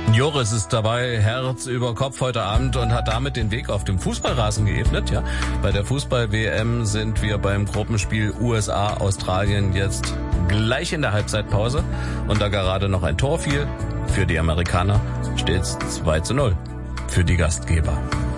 Joris ist dabei, Herz über Kopf heute Abend und hat damit den Weg auf dem Fußballrasen geebnet. Ja, bei der Fußball-WM sind wir beim Gruppenspiel USA-Australien jetzt gleich in der Halbzeitpause. Und da gerade noch ein Tor fiel für die Amerikaner, steht's 2:0 für die Gastgeber.